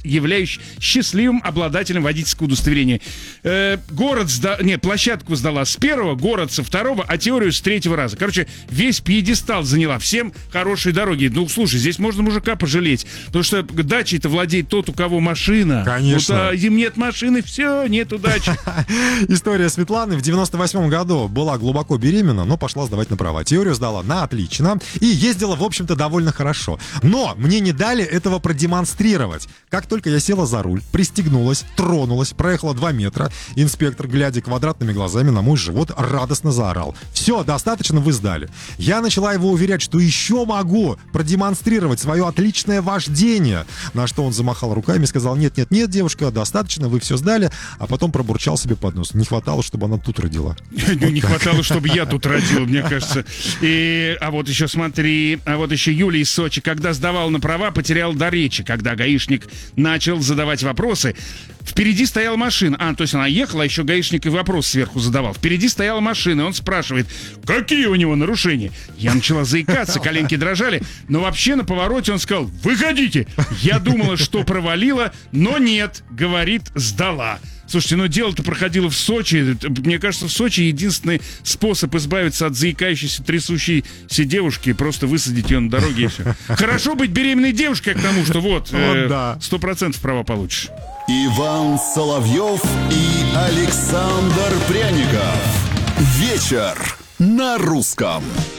являюсь счастливым обладателем водительского удостоверения. Площадку сдала с первого, город со второго, а теорию с третьего раза. Короче, весь пьедестал заняла. Всем хорошие дороги. Ну, слушай, здесь можно мужика пожалеть. Потому что дачей-то владеет тот, у кого машина. Конечно. Вот, им нет машины, все, нет удачи. История Светланы. В 98 году была глубоко беременна, но пошла сдавать на права. Теорию сдала на отлично и ездила, в общем-то, довольно хорошо. Но мне не дали этого продемонстрировать. Как только я села за руль, пристегнулась, тронулась, проехала 2 метра, инспектор, глядя квадратными глазами на мой живот, радостно заорал: «Все, достаточно, вы сдали». Я начала его уверять, что еще могу продемонстрировать свое отличное вождение. На что он замахал руками и сказал: нет, девушка, достаточно, вы все сдали. А потом пробурчал себе под нос: не хватало, чтобы она тут родила. Не хватало, чтобы я тут родил, мне кажется. А вот еще смотри, Юлия из Сочи, когда сдавал на права, потерял до речи, когда гаишник начал задавать вопросы. Впереди стояла машина. То есть она ехала, а еще гаишник и вопрос сверху задавал. Впереди стояла машина, и он спрашивает, какие у него нарушения. Я начала заикаться, коленки дрожали. Но вообще на повороте он сказал: выходите. Я думала, что провалила, но нет, говорит, сдала. Слушайте, дело-то проходило в Сочи. Мне кажется, в Сочи единственный способ избавиться от заикающейся, трясущейся девушки — просто высадить ее на дороге и все. Хорошо быть беременной девушкой, к тому, что 100% права получишь. Иван Соловьев и Александр Пряников. Вечер на русском.